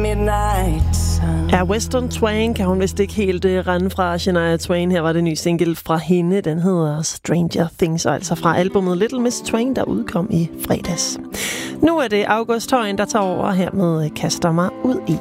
Ja, Western Twang kan hun vist ikke helt rende fra. Shania Twain, her var det nye single fra hende. Den hedder Stranger Things, og altså fra albumet Little Miss Twain, der udkom i fredags. Nu er det August Højen, der tager over her med Kaster mig ud i.